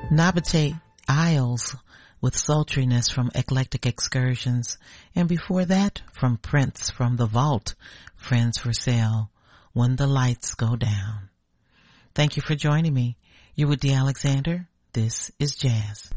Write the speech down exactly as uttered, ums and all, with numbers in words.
Nabate Isles with sultriness from Eclectic Excursions, and before that from Prince from the Vault, Friends for Sale, When the Lights Go Down. Thank you for joining me. You're with Dee Alexander. This is Jazz.